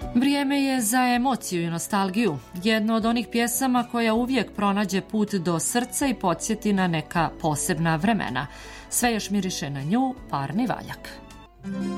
Vrijeme je za emociju i nostalgiju. Jedno od onih pjesama koja uvijek pronađe put do srca i podsjeti na neka posebna vremena. Sve još miriše na nju, Parni valjak.